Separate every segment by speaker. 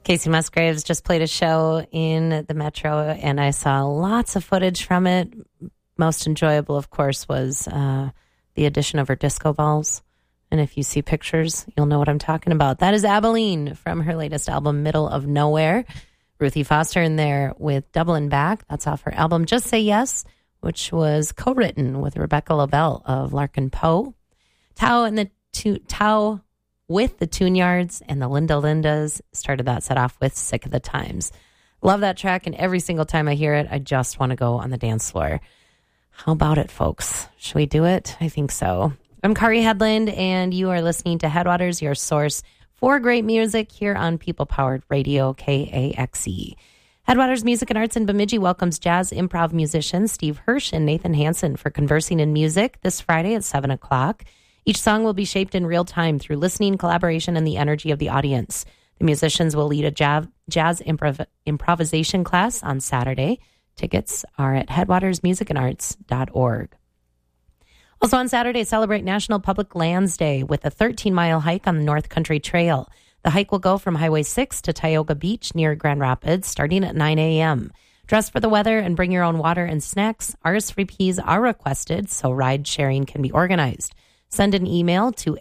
Speaker 1: Casey Musgraves just played a show in the Metro, and I saw lots of footage from it. Most enjoyable, of course, was the addition of her disco balls. And if you see pictures, you'll know what I'm talking about. That is Abilene from her latest album, Middle of Nowhere. Ruthie Foster in there with Dublin Back. That's off her album, Just Say Yes, which was co-written with Rebecca LaBelle of Larkin Poe. Tao with the Tune Yards and the Linda Lindas started that set off with Sick of the Times. Love that track, and every single time I hear it, I just want to go on the dance floor. How about it, folks? Should we do it? I think so. I'm Kari Headland, and you are listening to Headwaters, your source for great music here on People-Powered Radio, KAXE. Headwaters Music and Arts in Bemidji welcomes jazz improv musicians Steve Hirsch and Nathan Hansen for Conversing in Music this Friday at 7 o'clock. Each song will be shaped in real time through listening, collaboration, and the energy of the audience. The musicians will lead a jazz improvisation class on Saturday. Tickets are at headwatersmusicandarts.org. Also on Saturday, celebrate National Public Lands Day with a 13-mile hike on the North Country Trail. The hike will go from Highway 6 to Tioga Beach near Grand Rapids, starting at 9 a.m. Dress for the weather and bring your own water and snacks. RSVPs are requested, so ride sharing can be organized. Send an email to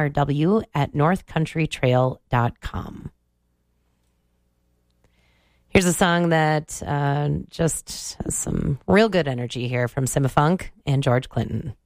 Speaker 1: arw@northcountrytrail.com. Here's a song that just has some real good energy here from Simma Funk and George Clinton.